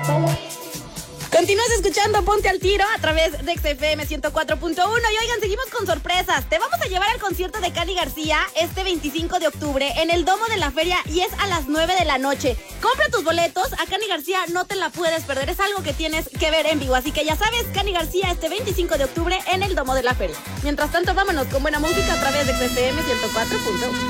Continúas escuchando Ponte al Tiro a través de XFM 104.1 y oigan, seguimos con sorpresas. Te vamos a llevar al concierto de Cani García este 25 de octubre en el Domo de la Feria y es a las 9 de la noche. Compra tus boletos, a Cani García no te la puedes perder, es algo que tienes que ver en vivo. Así que ya sabes, Cani García este 25 de octubre en el Domo de la Feria. Mientras tanto, vámonos con buena música a través de XFM 104.1.